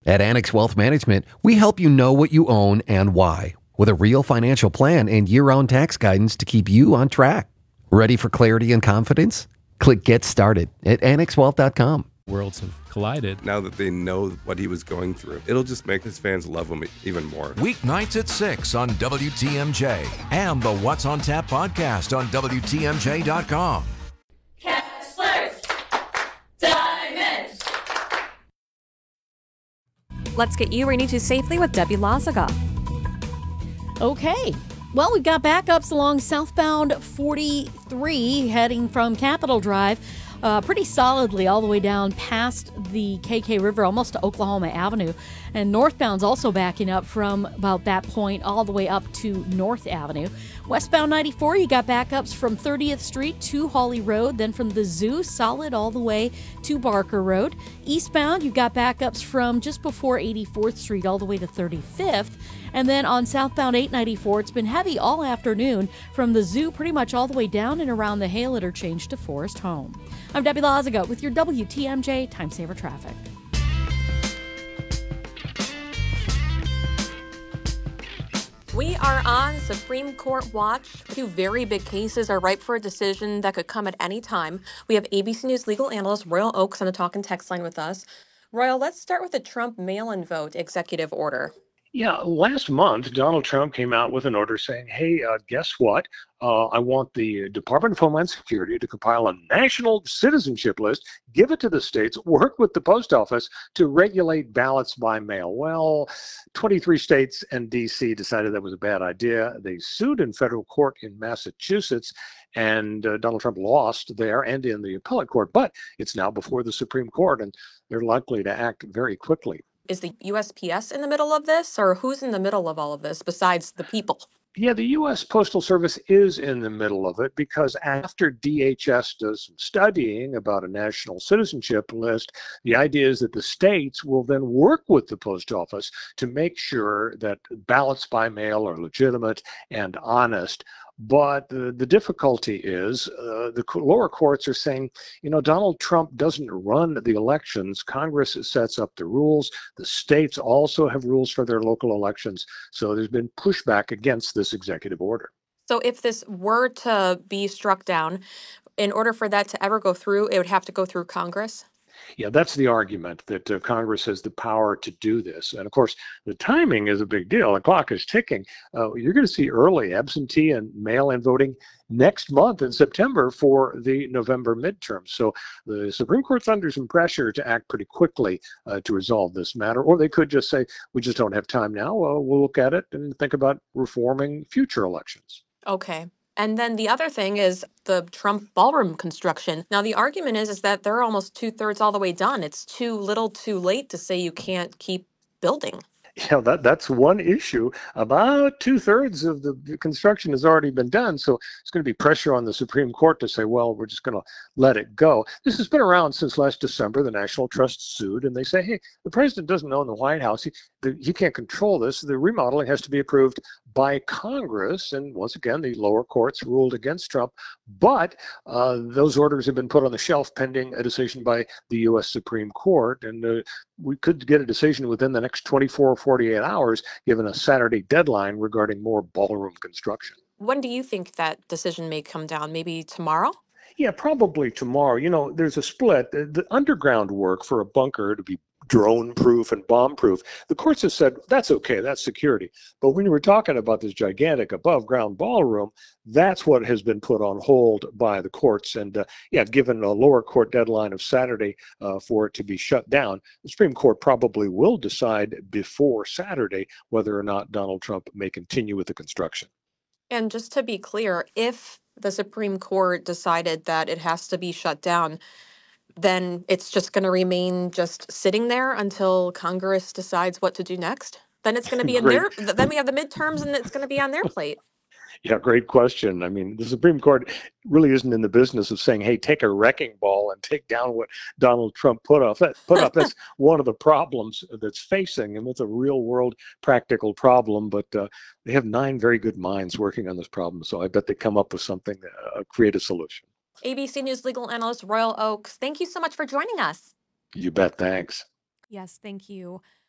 At Annex Wealth Management, we help you know what you own and why, with a real financial plan and year-round tax guidance to keep you on track. Ready for clarity and confidence? Click Get Started at annexwealth.com. Worlds have collided. Now that they know what he was going through, it'll just make his fans love him even more. Weeknights at 6 on WTMJ and the What's on Tap podcast on WTMJ.com. Kessler's Diamonds. Let's get you where you need to safely with Debbie Lazaga. Okay. Well, we've got backups along southbound 43 heading from Capitol Drive pretty solidly all the way down past the KK River, almost to Oklahoma Avenue. And northbound's also backing up from about that point all the way up to North Avenue. Westbound 94, you got backups from 30th Street to Hawley Road, then from the Zoo, solid all the way to Barker Road. Eastbound, you got backups from just before 84th Street all the way to 35th. And then on southbound 894, it's been heavy all afternoon from the Zoo pretty much all the way down and around the Hale interchange to Forest Home. I'm Debbie Lazaga with your WTMJ Time Saver Traffic. We are on Supreme Court watch. Two very big cases are ripe for a decision that could come at any time. We have ABC News legal analyst Royal Oakes on the talk and text line with us. Royal, let's start with the Trump mail-in vote executive order. Yeah, last month, Donald Trump came out with an order saying, hey, guess what? I want the Department of Homeland Security to compile a national citizenship list, give it to the states, work with the post office to regulate ballots by mail. Well, 23 states and D.C. decided that was a bad idea. They sued in federal court in Massachusetts, and Donald Trump lost there and in the appellate court. But it's now before the Supreme Court, and they're likely to act very quickly. Is the USPS in the middle of this, or who's in the middle of all of this besides the people? Yeah, the U.S. Postal Service is in the middle of it because after DHS does some studying about a national citizenship list, the idea is that the states will then work with the post office to make sure that ballots by mail are legitimate and honest. But the difficulty is the lower courts are saying, Donald Trump doesn't run the elections. Congress sets up the rules. The states also have rules for their local elections. So there's been pushback against this executive order. So if this were to be struck down, in order for that to ever go through, it would have to go through Congress? Yeah, that's the argument, that Congress has the power to do this. And of course, the timing is a big deal. The clock is ticking. You're going to see early absentee and mail-in voting next month in September for the November midterms. So the Supreme Court's under some pressure to act pretty quickly to resolve this matter. Or they could just say, we just don't have time now. We'll look at it and think about reforming future elections. Okay. And then the other thing is the Trump ballroom construction. Now, the argument is that they're almost 2/3 all the way done. It's too little too late to say you can't keep building. Yeah, that's one issue. About 2/3 of the construction has already been done. So it's going to be pressure on the Supreme Court to say, well, we're just going to let it go. This has been around since last December. The National Trust sued, and they say, hey, the president doesn't own the White House. He can't control this. The remodeling has to be approved by Congress. And once again, the lower courts ruled against Trump. But those orders have been put on the shelf pending a decision by the U.S. Supreme Court. And we could get a decision within the next 24 or 48 hours, given a Saturday deadline regarding more ballroom construction. When do you think that decision may come down? Maybe tomorrow? Yeah, probably tomorrow. There's a split. The underground work for a bunker to be drone-proof and bomb-proof, the courts have said that's okay, that's security. But when we're talking about this gigantic above-ground ballroom, that's what has been put on hold by the courts. And given a lower court deadline of Saturday for it to be shut down, the Supreme Court probably will decide before Saturday whether or not Donald Trump may continue with the construction. And just to be clear, if the Supreme Court decided that it has to be shut down, then it's just going to remain just sitting there until Congress decides what to do next? Then it's going to be in their, then we have the midterms and it's going to be on their plate. Yeah, great question. I mean, the Supreme Court really isn't in the business of saying, hey, take a wrecking ball and take down what Donald Trump put up. That's one of the problems that's facing him. It's a real world practical problem, but they have 9 very good minds working on this problem. So I bet they come up with something, create a solution. ABC News legal analyst Royal Oakes, thank you so much for joining us. You bet. Thanks. Yes, thank you.